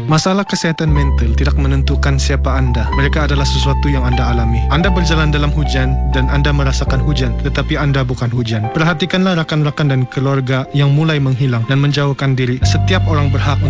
Masalah kesihatan mental tidak menentukan siapa anda. Mereka adalah sesuatu yang anda alami. Anda berjalan dalam hujan dan anda merasakan hujan, tetapi anda bukan hujan. Perhatikanlah rakan-rakan dan keluarga yang mulai menghilang dan menjauhkan diri. Setiap orang berhak